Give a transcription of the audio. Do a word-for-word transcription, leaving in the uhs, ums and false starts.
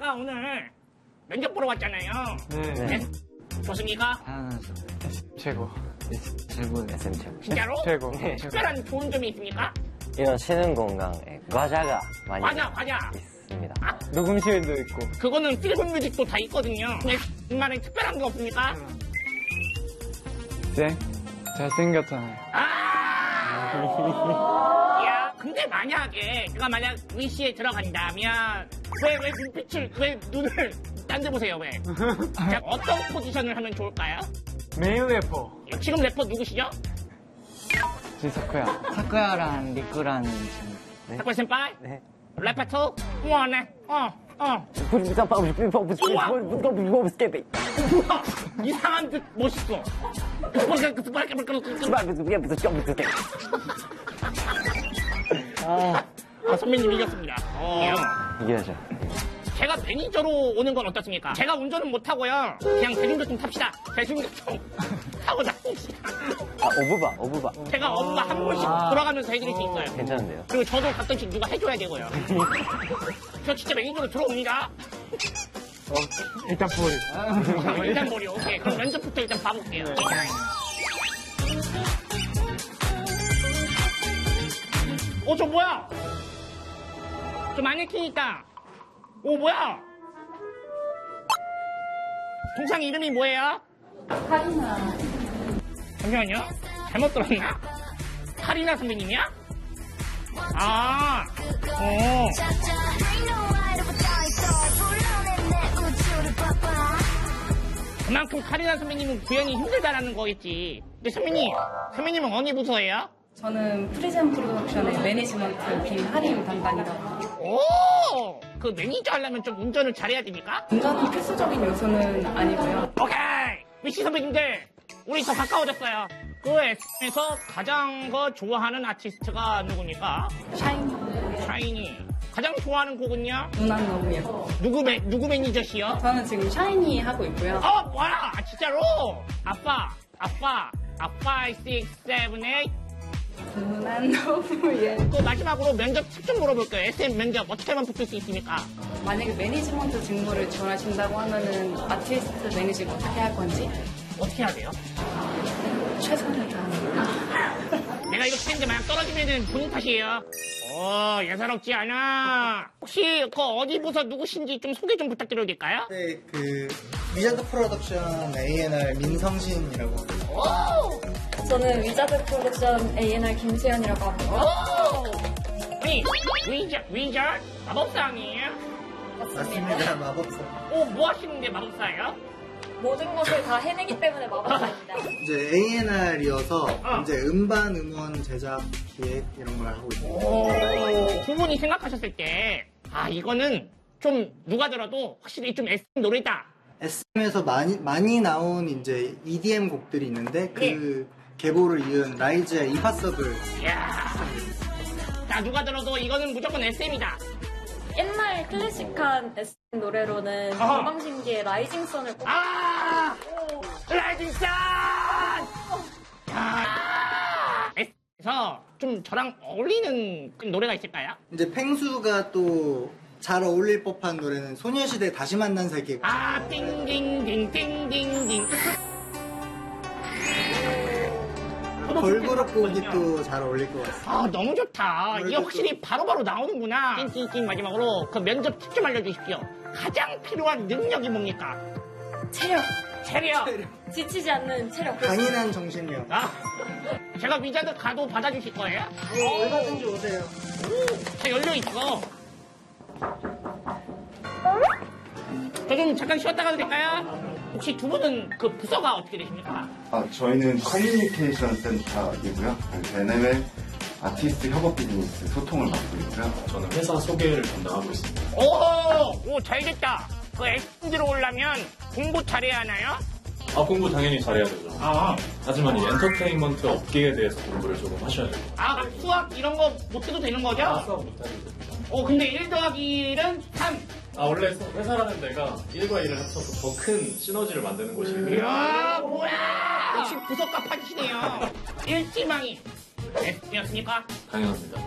아까 오늘 면접 보러 왔잖아요. 네. 네. 좋습니까? 당연하죠. 최고. 최고. 에스엠 최고. 진짜로? 최고. 네. 특별한 좋은 점이 있습니까? 이런 쉬는 공간에 과자가 많이 과자, 과자. 있습니다. 아, 녹음실도 있고. 그거는 필름 뮤직도 다 있거든요. 정말 특별한 거 없습니까? 네? 잘생겼잖아요. 아! 야, 근데 만약에 제가 만약 위시에 들어간다면 왜, 왜 눈빛을, 왜 눈을 딴 데 보세요, 왜? 자, 어떤 포지션을 하면 좋을까요? 메인 래퍼. 지금 래퍼 누구시죠? 지 사쿠야. 사쿠야랑 리쿠랑 지금. 네. 사쿠야 센파이? 네. 래퍼 우와네. 어, 어. 우와, 이상한 듯 멋있어. 아, 아 선배님 이겼습니다. 어. 이겨야죠. 제가 매니저로 오는 건 어떻습니까? 제가 운전은 못하고요. 그냥 대중교통 탑시다. 대중교통 타고 다닙시다. 아, 오브바, 오브바. 제가 엄마 한 번씩 돌아가면서 해드릴 수 있어요. 괜찮은데요? 그리고 저도 가끔씩 누가 해줘야 되고요. 저 진짜 매니저로 들어옵니다. 어, 일단 뿌리. 아, 일단 머리. 오케이. 그럼 면접부터 일단 봐볼게요. 어, 저 뭐야? 저 마네킹 있다. 오, 뭐야? 동상 이름이 뭐예요? 카리나. 잠시만요. 잘못 들었나? 카리나 선배님이야? 아, 어. 그만큼 카리나 선배님은 구현이 힘들다라는 거겠지. 근데 선배님, 선배님은 어느 부서예요? 저는 프리즘 프로덕션의 매니지먼트 김하림 담당이라고. 오! 그 매니저 하려면 좀 운전을 잘해야 됩니까? 운전은 필수적인 요소는 아니고요. 오케이! 위시 선배님들, 우리 더 가까워졌어요. 그 에스엠에서 가장 더 좋아하는 아티스트가 누굽니까? 샤이니. 샤이니. 가장 좋아하는 곡은요? 누난 너무 예뻐. 누구 매, 누구 매니저시요? 저는 지금 샤이니 하고 있고요. 어, 뭐야! 아, 진짜로? 아빠, 아빠, 아빠, 육, 칠, 팔. 누난 너무 예뻐. 그 마지막으로 면접 팁 좀 물어볼게요. 에스엠 면접 어떻게 하면 붙을 수 있습니까? 만약에 매니지먼트 직무를 지원하신다고 하면은 아티스트 매니징 어떻게 할 건지 어떻게 해야 돼요? 최선을 다하는. 내가 이거 치는데 만약 떨어지면은 본인 탓이에요. 오, 예사롭지 않아. 혹시 그 어디 부서 누구신지 좀 소개 좀 부탁드려도 될까요? 네, 그 위자드 프로덕션 에이엔알 민성신이라고 합니다. 오! 저는 위자드 프로덕션 에이엔알 김수현이라고 합니다. 오! 아니, 위자, 위자? 마법사 아니에요? 맞습니다, 마법사. 오, 뭐 하시는데 마법사예요? 모든 것을 다 해내기 때문에 마법사입니다. 이제 에이엔알이어서 어. 이제 음반 음원 제작 기획 이런 걸 하고 있습니다. 오, 두 분이 생각하셨을 때, 아, 이거는 좀 누가 들어도 확실히 좀 에스엠 노래다. 에스엠에서 많이 많이 나온 이제 이디엠 곡들이 있는데 그 네. 계보를 이은 라이즈의 이파서블. 이야. 자, 누가 들어도 이거는 무조건 에스엠이다. 옛날 클래식한 에스엠 노래로는 어허. 건방신기의 라이징 선을 꼽 아! 라이징 선! 야! 에스엠에서 좀 저랑 어울리는 노래가 있을까요? 이제 펭수가 또 잘 어울릴 법한 노래는 소녀시대 다시 만난 세계. 아, 띵띵띵, 띵띵띵. 걸그룹 곡이 또 잘 어울릴 것 같습니다. 아, 너무 좋다. 이게 걸그룹. 확실히 바로바로 나오는구나. 띵띵띵 마지막으로 그 면접 팁 좀 알려주십시오. 가장 필요한 능력이 뭡니까? 체력. 체력. 지치지 않는 체력. 강인한 정신력. 아, 제가 위자드 가도 받아주실 거예요? 어, 얼마든지 오세요. 다 열려있어. 저 좀 잠깐 쉬었다 가도 될까요? 혹시 두 분은 그 부서가 어떻게 되십니까? 아, 저희는 커뮤니케이션 센터이고요. 내내외 아티스트 협업 비즈니스 소통을 맡고 있고요. 저는 회사 소개를 담당하고 있습니다. 오, 오, 잘 됐다. 그 에스엠 들어오려면 공부 잘해야 하나요? 아, 공부 당연히 잘해야 되죠. 아, 하지만 이 엔터테인먼트 업계에 대해서 공부를 조금 하셔야 돼요. 아, 막 수학 이런 거 못해도 되는 거죠? 아, 수업 못하게 되죠. 어, 근데 일 더하기 일은 삼. 아, 원래 회사라는 데가 일과 일을 합쳐서 더 큰 시너지를 만드는 곳이에요. 이야, 뭐야! 역시 부서가 파지시네요. 일지망이 에스엠이었습니까? 당연합니다.